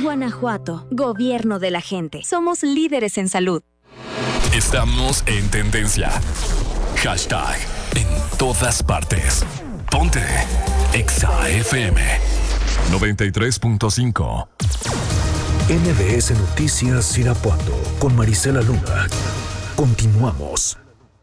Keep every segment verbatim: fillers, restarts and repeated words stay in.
Guanajuato, gobierno de la gente. Somos líderes en salud. Estamos en tendencia. Hashtag en todas partes. Ponte Exa F M noventa y tres punto cinco. N B S Noticias Irapuato con Marisela Luna. Continuamos.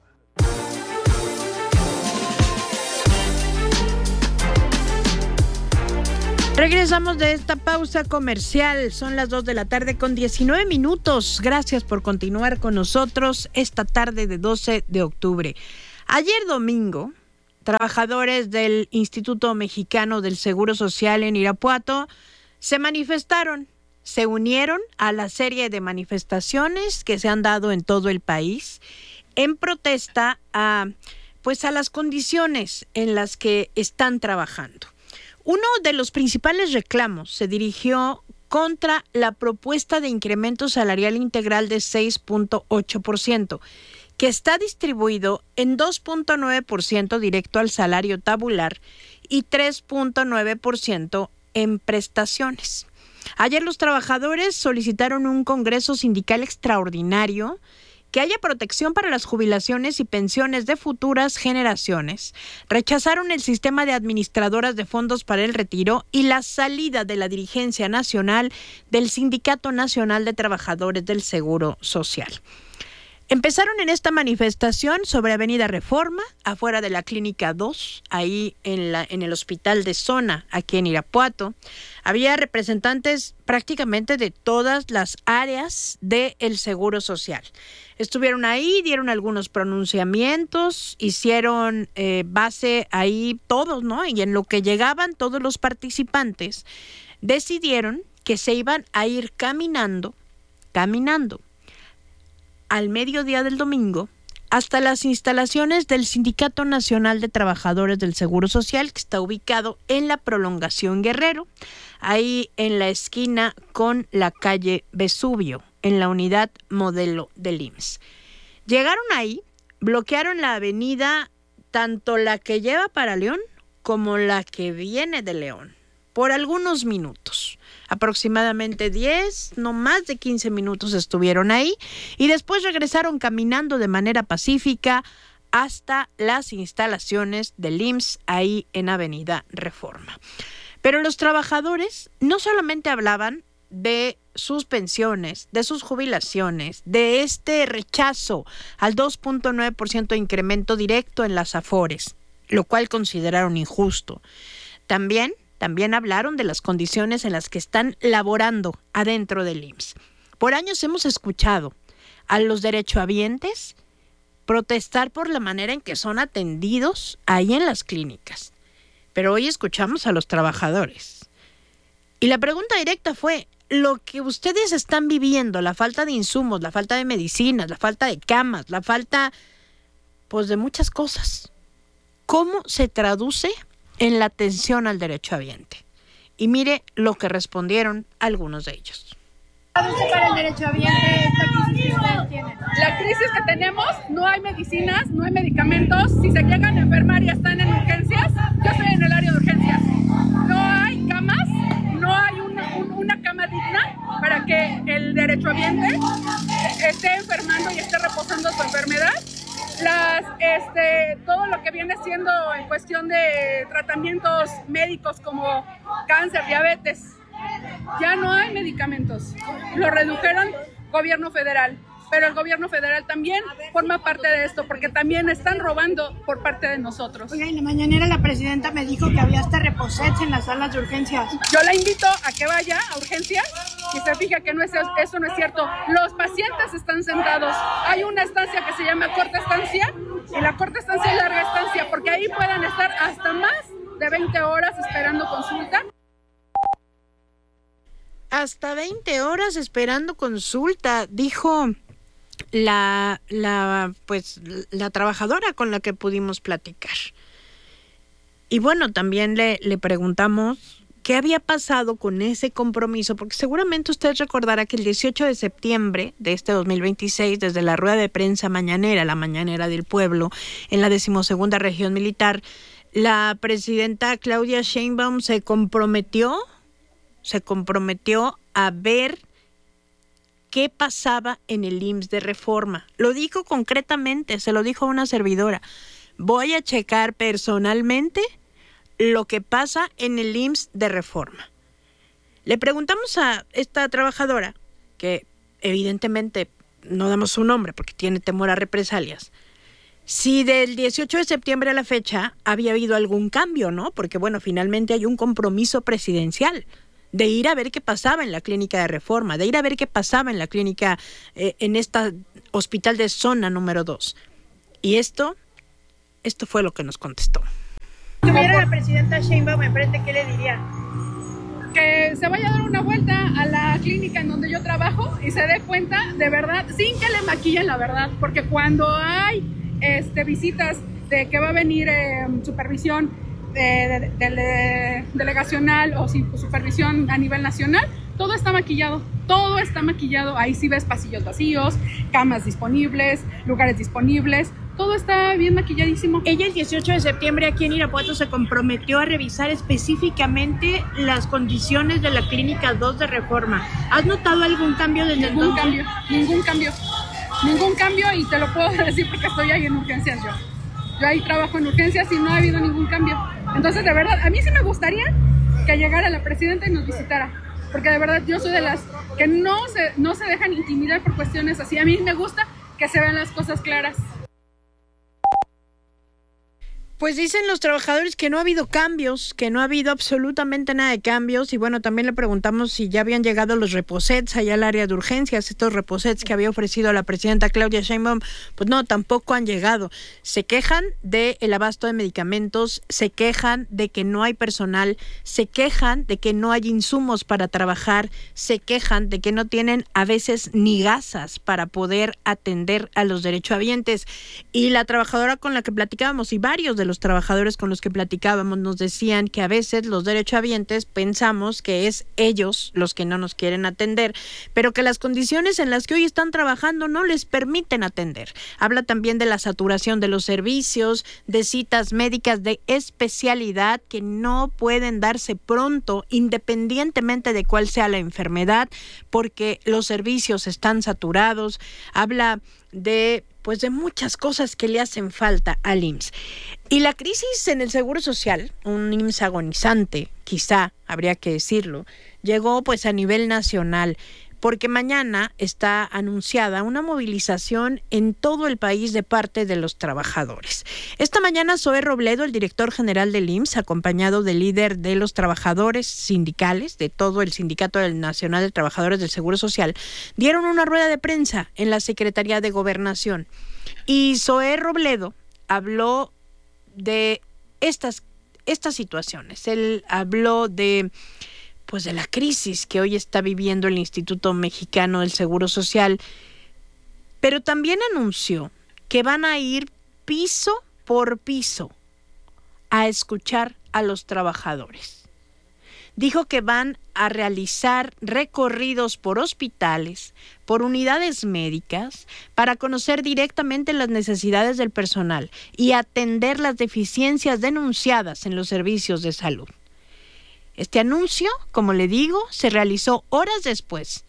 Regresamos de esta pausa comercial. Son las dos de la tarde con diecinueve minutos. Gracias por continuar con nosotros esta tarde de doce de octubre. Ayer domingo, trabajadores del Instituto Mexicano del Seguro Social en Irapuato se manifestaron, se unieron a la serie de manifestaciones que se han dado en todo el país en protesta a, pues, a las condiciones en las que están trabajando. Uno de los principales reclamos se dirigió contra la propuesta de incremento salarial integral de seis punto ocho por ciento, que está distribuido en dos punto nueve por ciento directo al salario tabular y tres punto nueve por ciento en prestaciones. Ayer los trabajadores solicitaron un congreso sindical extraordinario, que haya protección para las jubilaciones y pensiones de futuras generaciones. Rechazaron el sistema de administradoras de fondos para el retiro y la salida de la dirigencia nacional del Sindicato Nacional de Trabajadores del Seguro Social. Empezaron en esta manifestación sobre Avenida Reforma, afuera de la Clínica dos, ahí en, la, en el hospital de zona, aquí en Irapuato. Había representantes prácticamente de todas las áreas del Seguro Social. Estuvieron ahí, dieron algunos pronunciamientos, hicieron eh, base ahí todos, ¿no? Y en lo que llegaban todos los participantes, decidieron que se iban a ir caminando, caminando, al mediodía del domingo hasta las instalaciones del Sindicato Nacional de Trabajadores del Seguro Social, que está ubicado en la Prolongación Guerrero, ahí en la esquina con la calle Vesubio, en la unidad modelo del I M S S. Llegaron ahí, bloquearon la avenida, tanto la que lleva para León como la que viene de León, por algunos minutos. Aproximadamente diez, no más de quince minutos estuvieron ahí y después regresaron caminando de manera pacífica hasta las instalaciones del I M S S ahí en Avenida Reforma. Pero los trabajadores no solamente hablaban de sus pensiones, de sus jubilaciones, de este rechazo al dos punto nueve por ciento de incremento directo en las afores, lo cual consideraron injusto. También También hablaron de las condiciones en las que están laborando adentro del I M S S. Por años hemos escuchado a los derechohabientes protestar por la manera en que son atendidos ahí en las clínicas. Pero hoy escuchamos a los trabajadores. Y la pregunta directa fue, lo que ustedes están viviendo, la falta de insumos, la falta de medicinas, la falta de camas, la falta, pues, de muchas cosas, ¿cómo se traduce en la atención al derechohabiente? Y mire lo que respondieron algunos de ellos. Para el derechohabiente, esta crisis que ustedes tienen. La crisis que tenemos, no hay medicinas, no hay medicamentos. Si se llegan a enfermar y están en urgencias, yo estoy en el área de urgencias. No hay camas, no hay una, un, una cama digna para que el derechohabiente esté enfermando y esté reposando su enfermedad. Las, este, todo lo que viene siendo en cuestión de tratamientos médicos como cáncer, diabetes, ya no hay medicamentos. Lo redujeron gobierno federal, pero el gobierno federal también forma parte de esto, porque también están robando por parte de nosotros. Oiga, en la mañanera la presidenta me dijo que había hasta reposets en las salas de urgencias. Yo la invito a que vaya a urgencias y se fije que no es, eso no es cierto. Los pacientes están sentados. Hay una estancia que se llama corta estancia y la corta estancia es larga estancia, porque ahí pueden estar hasta más de veinte horas esperando consulta. Hasta veinte horas esperando consulta, dijo la, la, pues, la trabajadora con la que pudimos platicar. Y bueno, también le, le preguntamos qué había pasado con ese compromiso, porque seguramente usted recordará que el dieciocho de septiembre de este dos mil veintiséis, desde la rueda de prensa mañanera, la mañanera del pueblo, en la decimosegunda región militar, la presidenta Claudia Sheinbaum se comprometió se comprometió a ver qué pasaba en el I M S S de Reforma. Lo dijo concretamente, se lo dijo a una servidora. Voy a checar personalmente lo que pasa en el I M S S de Reforma. Le preguntamos a esta trabajadora, que evidentemente no damos su nombre porque tiene temor a represalias, si del dieciocho de septiembre a la fecha había habido algún cambio, ¿no? Porque bueno, finalmente hay un compromiso presidencial de ir a ver qué pasaba en la clínica de Reforma, de ir a ver qué pasaba en la clínica, eh, en esta hospital de zona número dos. Y esto, esto fue lo que nos contestó. Si tuviera la presidenta Sheinbaum enfrente, ¿qué le diría? Que se vaya a dar una vuelta a la clínica en donde yo trabajo y se dé cuenta de verdad, sin que le maquillen la verdad, porque cuando hay este, visitas de que va a venir eh, supervisión de, de, de, de, delegacional o si, supervisión a nivel nacional, todo está maquillado, todo está maquillado, ahí sí ves pasillos vacíos, camas disponibles, lugares disponibles, todo está bien maquilladísimo. Ella el dieciocho de septiembre aquí en Irapuato se comprometió a revisar específicamente las condiciones de la clínica dos de Reforma. ¿Has notado algún cambio desde Ningún entonces? cambio, ningún cambio, ningún cambio y te lo puedo decir porque estoy ahí en urgencias yo. Yo ahí trabajo en urgencias y no ha habido ningún cambio. Entonces, de verdad, a mí sí me gustaría que llegara la presidenta y nos visitara. Porque de verdad yo soy de las que no se, no se dejan intimidar por cuestiones así. A mí me gusta que se vean las cosas claras. Pues dicen los trabajadores que no ha habido cambios, que no ha habido absolutamente nada de cambios. Y bueno, también le preguntamos si ya habían llegado los reposets allá al área de urgencias, estos reposets que había ofrecido la presidenta Claudia Sheinbaum. Pues no, tampoco han llegado. Se quejan del abasto de medicamentos, se quejan de que no hay personal, se quejan de que no hay insumos para trabajar, se quejan de que no tienen a veces ni gasas para poder atender a los derechohabientes. Y la trabajadora con la que platicábamos y varios de los trabajadores con los que platicábamos nos decían que a veces los derechohabientes pensamos que es ellos los que no nos quieren atender, pero que las condiciones en las que hoy están trabajando no les permiten atender. Habla también de la saturación de los servicios, de citas médicas de especialidad que no pueden darse pronto independientemente de cuál sea la enfermedad, porque los servicios están saturados. Habla de pues de muchas cosas que le hacen falta al I M S S. Y la crisis en el Seguro Social, un I M S S agonizante, quizá habría que decirlo, llegó pues a nivel nacional, porque mañana está anunciada una movilización en todo el país de parte de los trabajadores. Esta mañana Zoé Robledo, el director general del I M S S, acompañado del líder de los trabajadores sindicales, de todo el Sindicato Nacional de Trabajadores del Seguro Social, dieron una rueda de prensa en la Secretaría de Gobernación. Y Zoé Robledo habló de estas, estas situaciones. Él habló de pues de la crisis que hoy está viviendo el Instituto Mexicano del Seguro Social, pero también anunció que van a ir piso por piso a escuchar a los trabajadores. Dijo que van a realizar recorridos por hospitales, por unidades médicas, para conocer directamente las necesidades del personal y atender las deficiencias denunciadas en los servicios de salud. Este anuncio, como le digo, se realizó horas después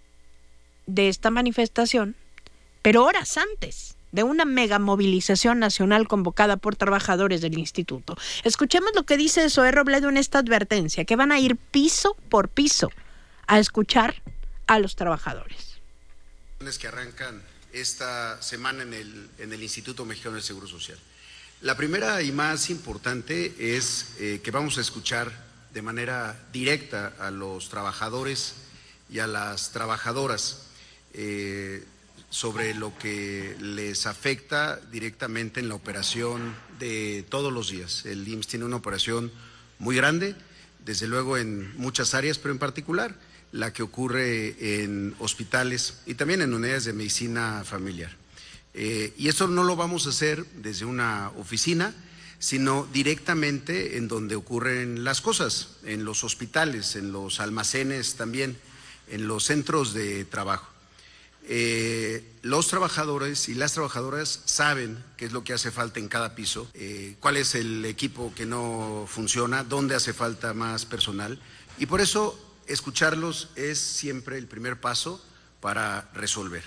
de esta manifestación, pero horas antes de una mega movilización nacional convocada por trabajadores del instituto. Escuchemos lo que dice Zoé Robledo en esta advertencia, que van a ir piso por piso a escuchar a los trabajadores. Que arrancan esta semana en el, en el Instituto Mexicano del Seguro Social. La primera y más importante es eh, que vamos a escuchar de manera directa a los trabajadores y a las trabajadoras eh, sobre lo que les afecta directamente en la operación de todos los días. El I M S S tiene una operación muy grande, desde luego en muchas áreas, pero en particular la que ocurre en hospitales y también en unidades de medicina familiar. Eh, y eso no lo vamos a hacer desde una oficina, sino directamente en donde ocurren las cosas, en los hospitales, en los almacenes también, en los centros de trabajo. Eh, los trabajadores y las trabajadoras saben qué es lo que hace falta en cada piso, eh, cuál es el equipo que no funciona, dónde hace falta más personal, y por eso escucharlos es siempre el primer paso para resolver.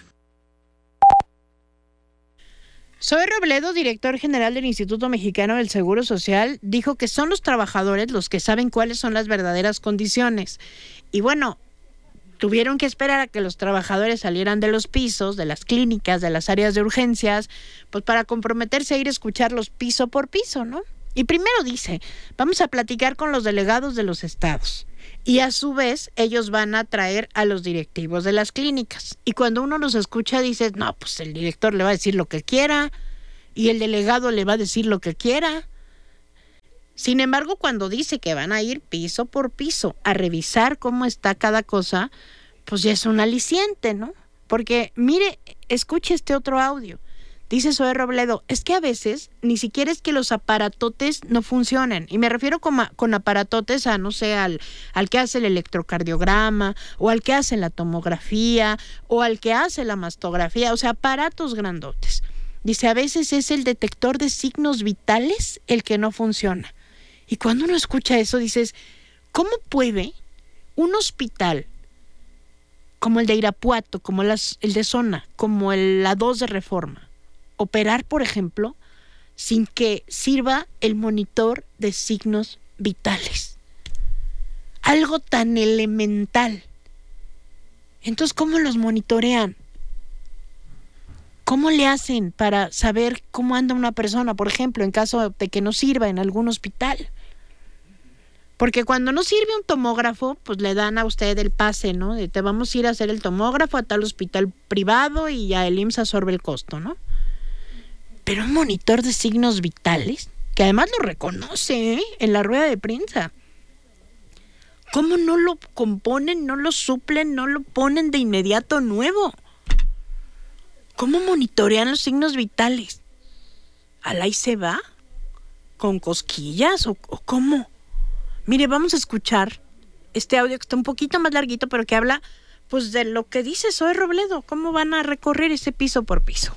Zoe Robledo, director general del Instituto Mexicano del Seguro Social, dijo que son los trabajadores los que saben cuáles son las verdaderas condiciones. Y bueno, tuvieron que esperar a que los trabajadores salieran de los pisos, de las clínicas, de las áreas de urgencias, pues para comprometerse a ir a escucharlos piso por piso, ¿no? Y primero dice, vamos a platicar con los delegados de los estados. Y a su vez, ellos van a traer a los directivos de las clínicas. Y cuando uno los escucha, dices, no, pues el director le va a decir lo que quiera y el delegado le va a decir lo que quiera. Sin embargo, cuando dice que van a ir piso por piso a revisar cómo está cada cosa, pues ya es un aliciente, ¿no? Porque, mire, escuche este otro audio. Dice Zoe Robledo, es que a veces ni siquiera es que los aparatotes no funcionen. Y me refiero con, con aparatotes a, no sé, al, al que hace el electrocardiograma, o al que hace la tomografía, o al que hace la mastografía, o sea, aparatos grandotes. Dice, a veces es el detector de signos vitales el que no funciona. Y cuando uno escucha eso, dices, ¿cómo puede un hospital como el de Irapuato, como las, el de Zona, como el, la dos de Reforma, operar, por ejemplo, sin que sirva el monitor de signos vitales? Algo tan elemental. Entonces, ¿cómo los monitorean? ¿Cómo le hacen para saber cómo anda una persona, por ejemplo, en caso de que no sirva en algún hospital? Porque cuando no sirve un tomógrafo, pues le dan a usted el pase, ¿no? De te vamos a ir a hacer el tomógrafo a tal hospital privado y ya el I M S S absorbe el costo, ¿no? Pero un monitor de signos vitales, que además lo reconoce, ¿eh?, en la rueda de prensa. ¿Cómo no lo componen, no lo suplen, no lo ponen de inmediato nuevo? ¿Cómo monitorean los signos vitales? ¿Al ahí se va? ¿Con cosquillas o, o cómo? Mire, vamos a escuchar este audio que está un poquito más larguito, pero que habla pues de lo que dice Zoe Robledo, cómo van a recorrer ese piso por piso.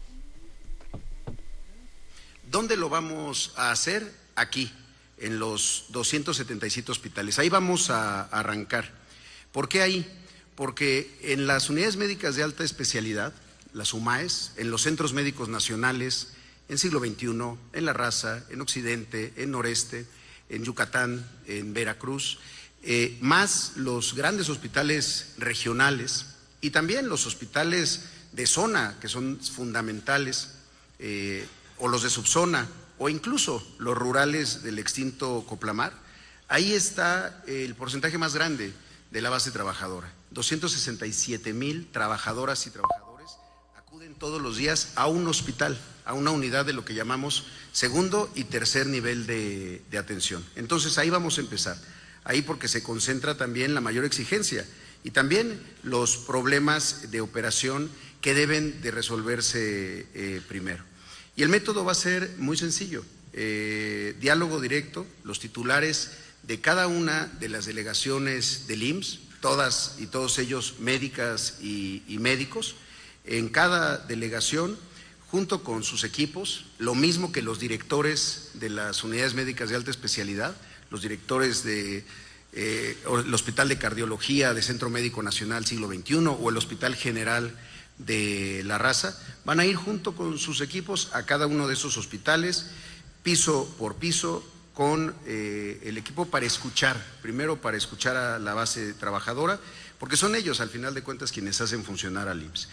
¿Dónde lo vamos a hacer? Aquí, en los doscientos setenta y siete hospitales. Ahí vamos a arrancar. ¿Por qué ahí? Porque en las unidades médicas de alta especialidad, las U M A Es, en los centros médicos nacionales, en Siglo veintiuno, en La Raza, en Occidente, en Noreste, en Yucatán, en Veracruz, eh, más los grandes hospitales regionales y también los hospitales de zona, que son fundamentales, eh, o los de subzona, o incluso los rurales del extinto Coplamar. Ahí está el porcentaje más grande de la base trabajadora. doscientos sesenta y siete mil trabajadoras y trabajadores acuden todos los días a un hospital, a una unidad de lo que llamamos segundo y tercer nivel de, de atención. Entonces ahí vamos a empezar, ahí porque se concentra también la mayor exigencia y también los problemas de operación que deben de resolverse eh, primero. Y el método va a ser muy sencillo, eh, diálogo directo, los titulares de cada una de las delegaciones del I M S S, todas y todos ellos médicas y, y médicos, en cada delegación, junto con sus equipos, lo mismo que los directores de las unidades médicas de alta especialidad, los directores de eh, el Hospital de Cardiología de Centro Médico Nacional Siglo veintiuno o el Hospital General de La Raza, van a ir junto con sus equipos a cada uno de esos hospitales, piso por piso, con eh, el equipo para escuchar, primero para escuchar a la base trabajadora, porque son ellos al final de cuentas quienes hacen funcionar al I M S S.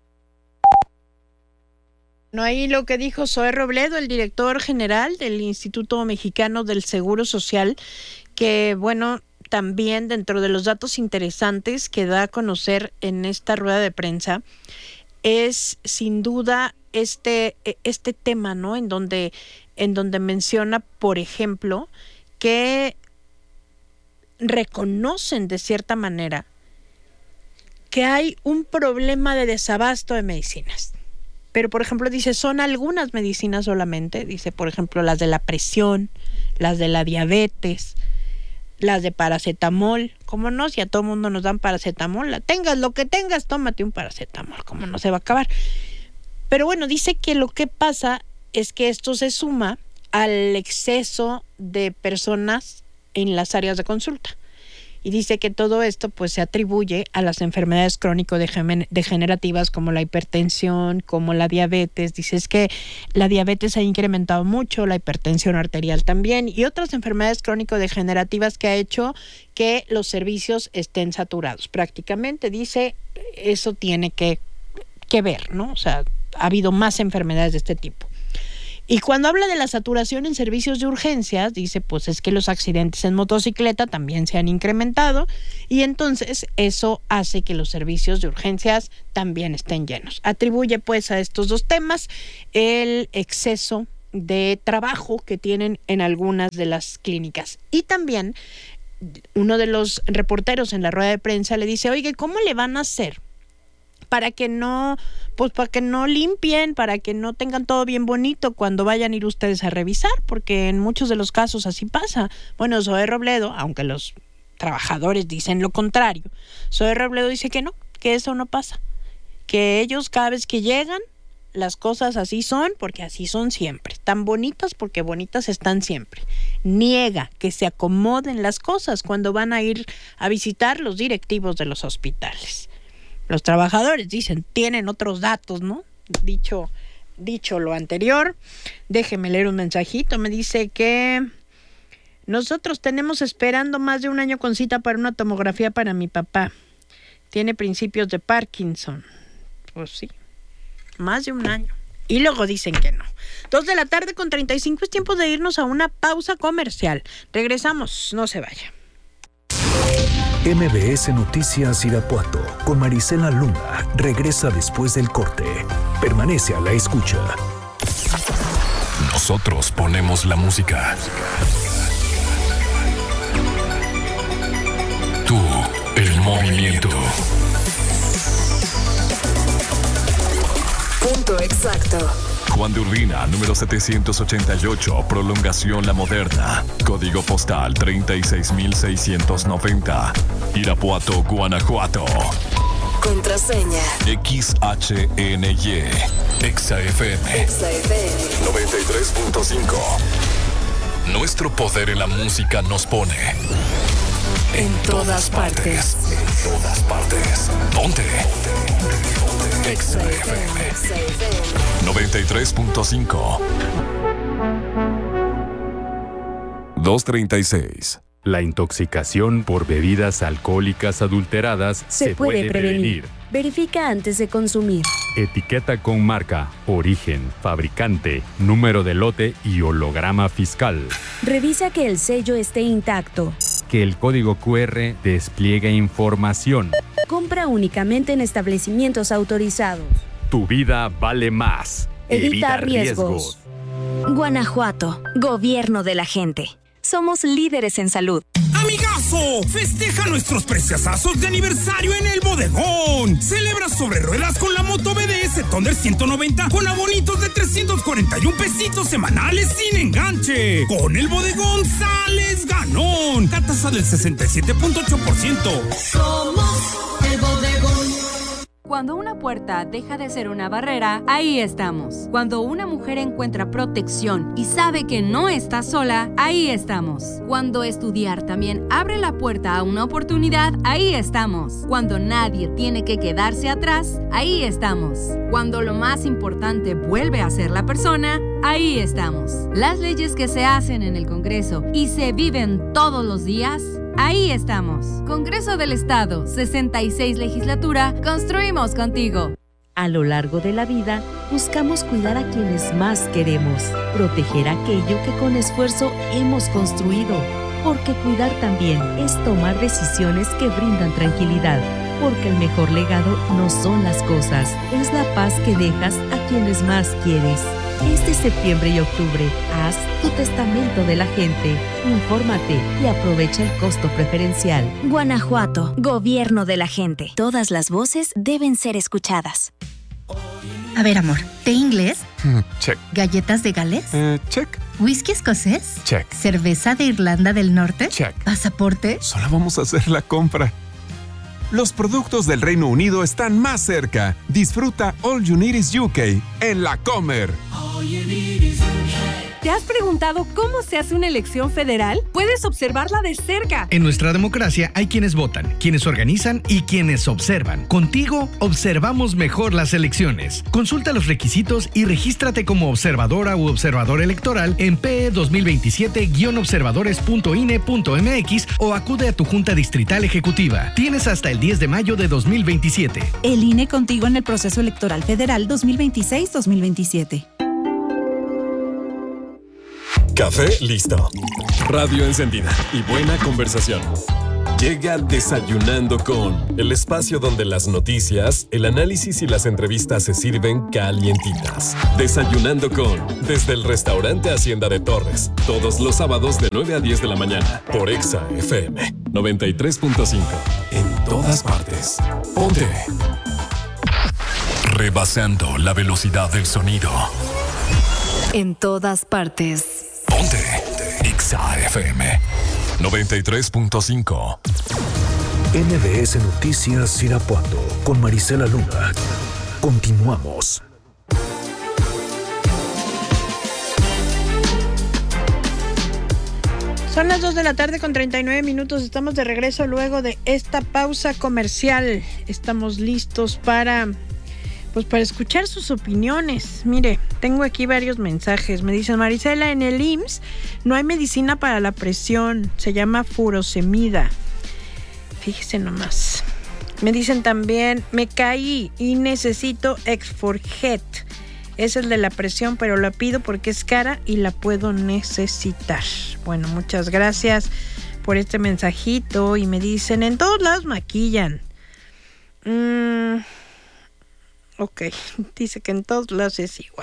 No, ahí lo que dijo Zoe Robledo, el director general del Instituto Mexicano del Seguro Social, que bueno, también dentro de los datos interesantes que da a conocer en esta rueda de prensa es sin duda este, este tema, ¿no? En donde, en donde menciona, por ejemplo, que reconocen de cierta manera que hay un problema de desabasto de medicinas. Pero, por ejemplo, dice, son algunas medicinas solamente, dice, por ejemplo, las de la presión, las de la diabetes, las de paracetamol. ¿Cómo no? Si a todo mundo nos dan paracetamol, la tengas lo que tengas, tómate un paracetamol, ¿cómo no se va a acabar? Pero bueno, dice que lo que pasa es que esto se suma al exceso de personas en las áreas de consulta. Y dice que todo esto pues se atribuye a las enfermedades crónico-degenerativas como la hipertensión, como la diabetes. Dice es que la diabetes ha incrementado mucho, la hipertensión arterial también y otras enfermedades crónico-degenerativas que ha hecho que los servicios estén saturados. Prácticamente dice eso tiene que, que ver, ¿no? O sea, ha habido más enfermedades de este tipo. Y cuando habla de la saturación en servicios de urgencias, dice pues es que los accidentes en motocicleta también se han incrementado y entonces eso hace que los servicios de urgencias también estén llenos. Atribuye pues a estos dos temas el exceso de trabajo que tienen en algunas de las clínicas. Y también uno de los reporteros en la rueda de prensa le dice, oye, ¿cómo le van a hacer para que no, pues para que no limpien, para que no tengan todo bien bonito cuando vayan a ir ustedes a revisar? Porque en muchos de los casos así pasa. Bueno, Zoe Robledo, aunque los trabajadores dicen lo contrario, Zoe Robledo dice que no, que eso no pasa, que ellos cada vez que llegan, las cosas así son porque así son siempre, tan bonitas porque bonitas están siempre. Niega que se acomoden las cosas cuando van a ir a visitar los directivos de los hospitales. Los trabajadores dicen, tienen otros datos, ¿no? Dicho, dicho lo anterior, déjeme leer un mensajito. Me dice que nosotros tenemos esperando más de un año con cita para una tomografía para mi papá. Tiene principios de Parkinson. Pues sí, más de un año. Y luego dicen que no. Dos de la tarde con treinta y cinco, es tiempo de irnos a una pausa comercial. Regresamos, no se vaya. M B S Noticias Irapuato con Marisela Luna regresa después del corte. Permanece a la escucha. Nosotros ponemos la música. Tú, el movimiento. Punto exacto. Juan de Urbina, número setecientos ochenta y ocho, prolongación La Moderna. Código postal treinta y seis mil seiscientos noventa. Irapuato, Guanajuato. Contraseña X H N Y. Exa F M. Exa F M noventa y tres punto cinco. Nuestro poder en la música nos pone en, en todas partes. partes. En todas partes. Ponte. Exa F M noventa y tres punto cinco. dos treinta y seis. La intoxicación por bebidas alcohólicas adulteradas se, se puede, puede prevenir. prevenir. Verifica antes de consumir. Etiqueta con marca, origen, fabricante, número de lote y holograma fiscal. Revisa que el sello esté intacto. Que el código cu erre despliegue información. Compra únicamente en establecimientos autorizados. Tu vida vale más. Evita, Evita riesgos. riesgos. Guanajuato, gobierno de la gente. Somos líderes en salud. ¡Amigazo! Festeja nuestros preciosazos de aniversario en el Bodegón. Celebra sobre ruedas con la moto B D S Thunder ciento noventa con abonitos de trescientos cuarenta y un pesitos semanales sin enganche. Con el Bodegón sales ganón. Tasa del sesenta y siete punto ocho por ciento. Somos el Bodegón. Cuando una puerta deja de ser una barrera, ahí estamos. Cuando una mujer encuentra protección y sabe que no está sola, ahí estamos. Cuando estudiar también abre la puerta a una oportunidad, ahí estamos. Cuando nadie tiene que quedarse atrás, ahí estamos. Cuando lo más importante vuelve a ser la persona, ahí estamos. Las leyes que se hacen en el Congreso y se viven todos los días, ahí estamos. Congreso del Estado, sesenta y seis Legislatura, construimos contigo. A lo largo de la vida, buscamos cuidar a quienes más queremos, proteger aquello que con esfuerzo hemos construido, porque cuidar también es tomar decisiones que brindan tranquilidad, porque el mejor legado no son las cosas, es la paz que dejas a quienes más quieres. Este septiembre y octubre, haz tu testamento de la gente. Infórmate y aprovecha el costo preferencial. Guanajuato, gobierno de la gente. Todas las voces deben ser escuchadas. A ver, amor, ¿té inglés? Check. ¿Galletas de Gales? Eh, check. ¿Whisky escocés? Check. ¿Cerveza de Irlanda del Norte? Check. ¿Pasaporte? Solo vamos a hacer la compra. Los productos del Reino Unido están más cerca. Disfruta All You Need Is U K en La Comer. Te ¿Te has preguntado cómo se hace una elección federal? Puedes observarla de cerca. En nuestra democracia hay quienes votan, quienes organizan y quienes observan. Contigo observamos mejor las elecciones. Consulta los requisitos y regístrate como observadora u observador electoral en P E dos mil veintisiete guion observadores punto I N E punto M X o acude a tu Junta Distrital Ejecutiva. Tienes hasta el diez de mayo de dos mil veintisiete. El I N E contigo en el proceso electoral federal dos mil veintiséis dos mil veintisiete. Café listo. Radio encendida y buena conversación. Llega Desayunando con, el espacio donde las noticias, el análisis y las entrevistas se sirven calientitas. Desayunando con, desde el restaurante Hacienda de Torres, todos los sábados de nueve a diez de la mañana, por Exa F M noventa y tres punto cinco. En todas partes. Ponte. Rebasando la velocidad del sonido. En todas partes. Ponte. Exa F M noventa y tres punto cinco. M B S Noticias Irapuato con Marisela Luna. Continuamos. Son las dos de la tarde con treinta y nueve minutos. Estamos de regreso luego de esta pausa comercial. Estamos listos para, pues, para escuchar sus opiniones. Mire, tengo aquí varios mensajes. Me dicen: Marisela, en el I M S S no hay medicina para la presión. Se llama furosemida. Fíjese nomás. Me dicen también: me caí y necesito Exforget. Es el de la presión, pero la pido porque es cara y la puedo necesitar. Bueno, muchas gracias por este mensajito. Y me dicen: en todos lados maquillan. Mm, ok, dice que en todos lados es igual.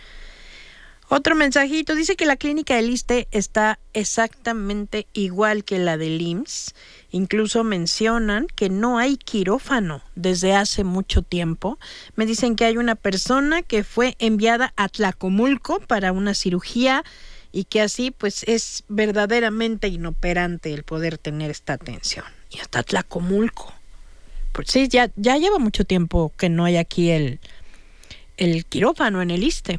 Otro mensajito, dice que la clínica del ISSSTE está exactamente igual que la del I M S S. Incluso mencionan que no hay quirófano desde hace mucho tiempo. Me dicen que hay una persona que fue enviada a Tlacomulco para una cirugía y que así pues es verdaderamente inoperante el poder tener esta atención. Y hasta Tlacomulco. Pues sí, ya, ya lleva mucho tiempo que no hay aquí el, el quirófano en el ISSSTE.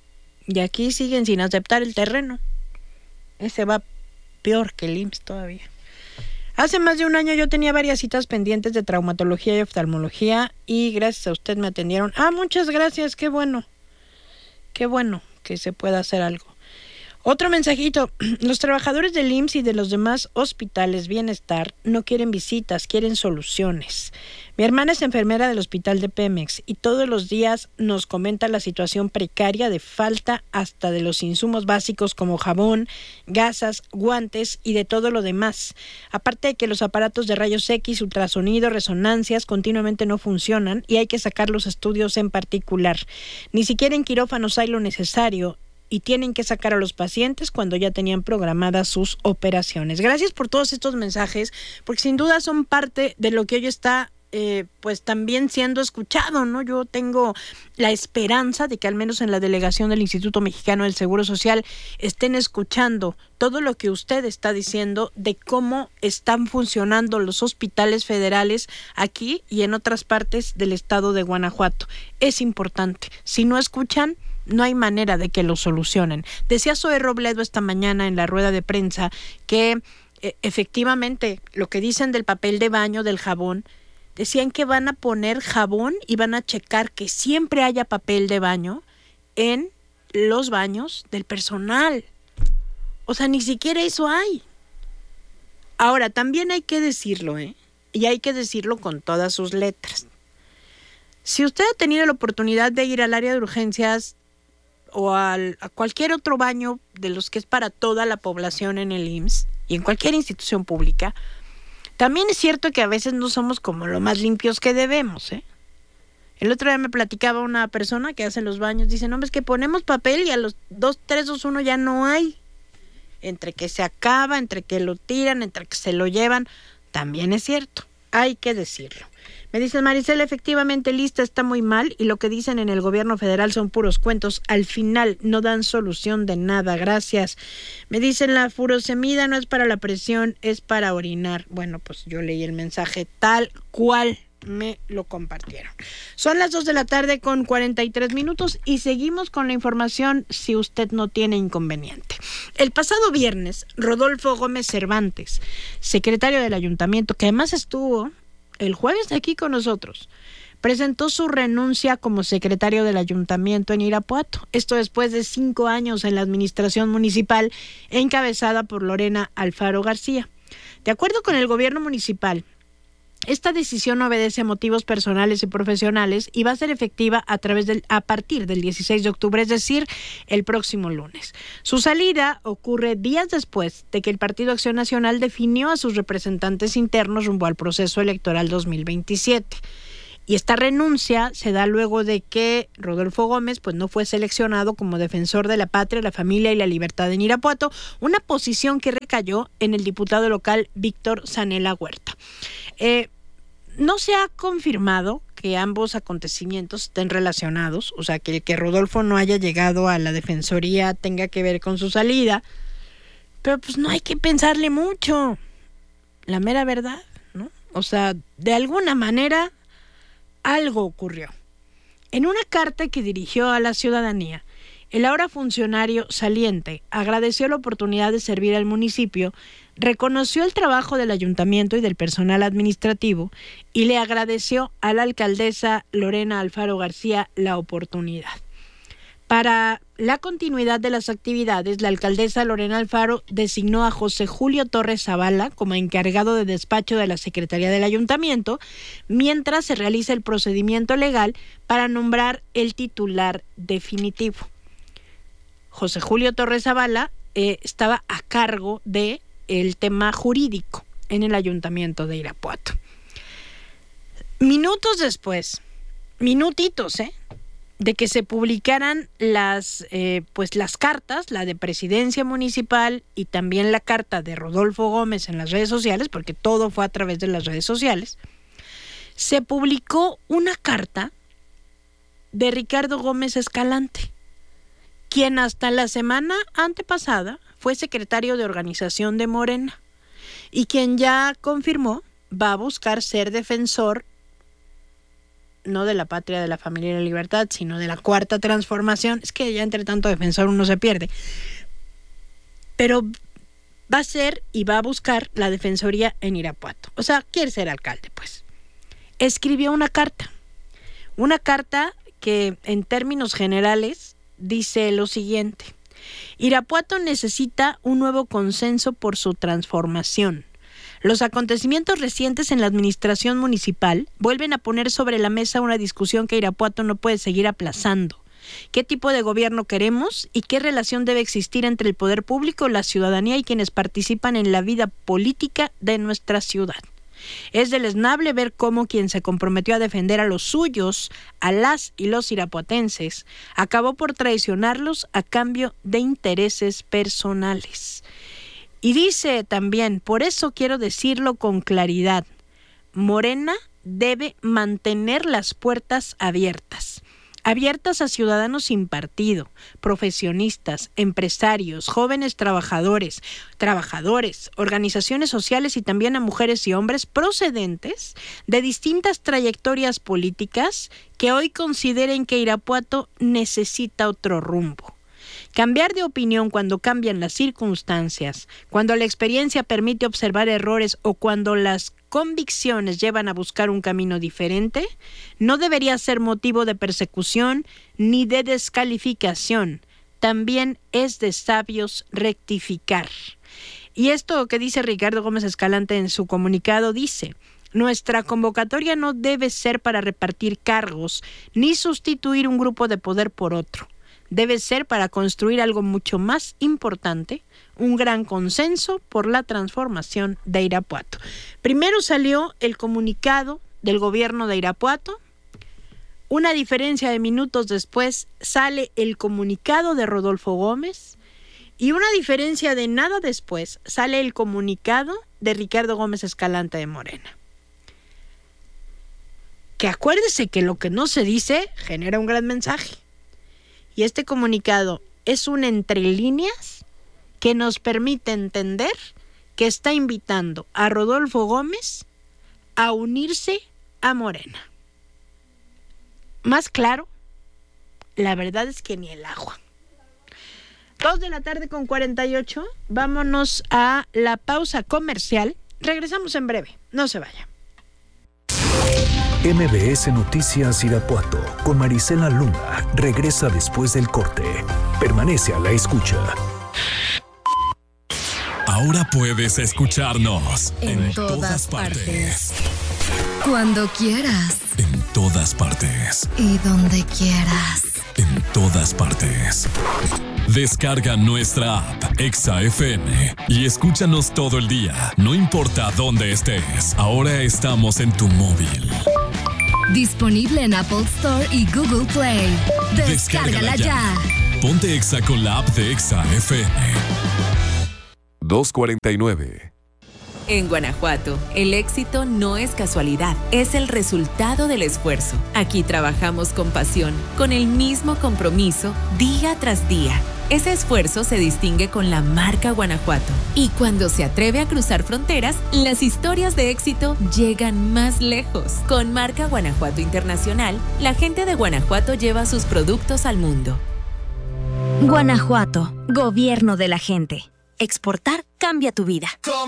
Y aquí siguen sin aceptar el terreno. Ese va peor que el I M S S todavía. Hace más de un año yo tenía varias citas pendientes de traumatología y oftalmología y gracias a usted me atendieron. Ah, muchas gracias, qué bueno. Qué bueno que se pueda hacer algo. Otro mensajito. Los trabajadores del I M S S y de los demás hospitales Bienestar no quieren visitas, quieren soluciones. Mi hermana es enfermera del hospital de Pemex y todos los días nos comenta la situación precaria de falta hasta de los insumos básicos como jabón, gasas, guantes y de todo lo demás. Aparte de que los aparatos de rayos X, ultrasonido, resonancias continuamente no funcionan y hay que sacar los estudios en particular. Ni siquiera en quirófanos hay lo necesario y tienen que sacar a los pacientes cuando ya tenían programadas sus operaciones. Gracias por todos estos mensajes, porque sin duda son parte de lo que hoy está eh, pues también siendo escuchado, ¿no? Yo tengo la esperanza de que al menos en la delegación del Instituto Mexicano del Seguro Social estén escuchando todo lo que usted está diciendo de cómo están funcionando los hospitales federales aquí y en otras partes del estado de Guanajuato. Es importante. Si no escuchan, no hay manera de que lo solucionen. Decía Zoe Robledo esta mañana en la rueda de prensa que eh, efectivamente lo que dicen del papel de baño, del jabón, decían que van a poner jabón y van a checar que siempre haya papel de baño en los baños del personal. O sea, ni siquiera eso hay. Ahora, también hay que decirlo, ¿eh? Y hay que decirlo con todas sus letras. Si usted ha tenido la oportunidad de ir al área de urgencias o al, a cualquier otro baño de los que es para toda la población en el I M S S y en cualquier institución pública, también es cierto que a veces no somos como lo más limpios que debemos, ¿eh? El otro día me platicaba una persona que hace los baños, dice: no, es que ponemos papel y a los dos, tres, dos, uno ya no hay. Entre que se acaba, entre que lo tiran, entre que se lo llevan, también es cierto, hay que decirlo. Me dice Marisela, efectivamente el ISSSTE está muy mal y lo que dicen en el gobierno federal son puros cuentos. Al final no dan solución de nada. Gracias. Me dicen la furosemida no es para la presión, es para orinar. Bueno, pues yo leí el mensaje tal cual me lo compartieron. Son las dos de la tarde con cuarenta y tres minutos y seguimos con la información si usted no tiene inconveniente. El pasado viernes, Rodolfo Gómez Cervantes, secretario del ayuntamiento, que además estuvo el jueves aquí con nosotros, presentó su renuncia como secretario del ayuntamiento en Irapuato. Esto después de cinco años en la administración municipal encabezada por Lorena Alfaro García. De acuerdo con el gobierno municipal, esta decisión obedece a motivos personales y profesionales y va a ser efectiva a través del, a partir del dieciséis de octubre, es decir, el próximo lunes. Su salida ocurre días después de que el Partido Acción Nacional definió a sus representantes internos rumbo al proceso electoral dos mil veintisiete. Y esta renuncia se da luego de que Rodolfo Gómez pues, no fue seleccionado como defensor de la patria, la familia y la libertad en Irapuato, una posición que recayó en el diputado local Víctor Zanella Huerta. Eh, no se ha confirmado que ambos acontecimientos estén relacionados, o sea, que el que Rodolfo no haya llegado a la defensoría tenga que ver con su salida, pero pues no hay que pensarle mucho, la mera verdad, ¿no? O sea, de alguna manera algo ocurrió. En una carta que dirigió a la ciudadanía, el ahora funcionario saliente agradeció la oportunidad de servir al municipio, reconoció el trabajo del ayuntamiento y del personal administrativo y le agradeció a la alcaldesa Lorena Alfaro García la oportunidad. Para la continuidad de las actividades, la alcaldesa Lorena Alfaro designó a José Julio Torres Zavala como encargado de despacho de la Secretaría del Ayuntamiento, mientras se realiza el procedimiento legal para nombrar el titular definitivo. José Julio Torres Zavala eh, estaba a cargo de el tema jurídico en el Ayuntamiento de Irapuato. Minutos después, minutitos, ¿eh? de que se publicaran las, eh, pues las cartas, la de Presidencia Municipal y también la carta de Rodolfo Gómez en las redes sociales, porque todo fue a través de las redes sociales, se publicó una carta de Ricardo Gómez Escalante, quien hasta la semana antepasada fue secretario de organización de Morena y quien ya confirmó va a buscar ser defensor no de la patria, de la familia y la libertad, sino de la cuarta transformación. Es que ya entre tanto defensor uno se pierde. Pero va a ser y va a buscar la defensoría en Irapuato. O sea, quiere ser alcalde, pues. Escribió una carta. Una carta que en términos generales dice lo siguiente: Irapuato necesita un nuevo consenso por su transformación. Los acontecimientos recientes en la administración municipal vuelven a poner sobre la mesa una discusión que Irapuato no puede seguir aplazando. ¿Qué tipo de gobierno queremos y qué relación debe existir entre el poder público, la ciudadanía y quienes participan en la vida política de nuestra ciudad? Es deleznable ver cómo quien se comprometió a defender a los suyos, a las y los irapuatenses, acabó por traicionarlos a cambio de intereses personales. Y dice también, por eso quiero decirlo con claridad, Morena debe mantener las puertas abiertas, abiertas a ciudadanos sin partido, profesionistas, empresarios, jóvenes trabajadores, trabajadores, organizaciones sociales y también a mujeres y hombres procedentes de distintas trayectorias políticas que hoy consideren que Irapuato necesita otro rumbo. Cambiar de opinión cuando cambian las circunstancias, cuando la experiencia permite observar errores o cuando las convicciones llevan a buscar un camino diferente, no debería ser motivo de persecución ni de descalificación. También es de sabios rectificar. Y esto que dice Ricardo Gómez Escalante en su comunicado dice: nuestra convocatoria no debe ser para repartir cargos ni sustituir un grupo de poder por otro. Debe ser para construir algo mucho más importante, un gran consenso por la transformación de Irapuato. Primero salió el comunicado del gobierno de Irapuato, una diferencia de minutos después sale el comunicado de Rodolfo Gómez y una diferencia de nada después sale el comunicado de Ricardo Gómez Escalante de Morena. Que acuérdese que lo que no se dice genera un gran mensaje. Y este comunicado es un entre líneas que nos permite entender que está invitando a Rodolfo Gómez a unirse a Morena. Más claro, la verdad es que ni el agua. Dos de la tarde con cuarenta y ocho. Vámonos a la pausa comercial. Regresamos en breve. No se vaya. M B S Noticias Irapuato con Marisela Luna regresa después del corte. Permanece a la escucha. Ahora puedes escucharnos en, en todas, todas partes. partes. Cuando quieras. En todas partes. Y donde quieras. En todas partes. Descarga nuestra app Exa F M y escúchanos todo el día, no importa dónde estés. Ahora estamos en tu móvil. Disponible en Apple Store y Google Play. Descárgala, Descárgala ya. ya. Ponte Exa con la app de Exa F M. dos cuarenta y nueve. En Guanajuato, el éxito no es casualidad, es el resultado del esfuerzo. Aquí trabajamos con pasión, con el mismo compromiso, día tras día. Ese esfuerzo se distingue con la marca Guanajuato. Y cuando se atreve a cruzar fronteras, las historias de éxito llegan más lejos. Con marca Guanajuato Internacional, la gente de Guanajuato lleva sus productos al mundo. Guanajuato, gobierno de la gente. Exportar cambia tu vida.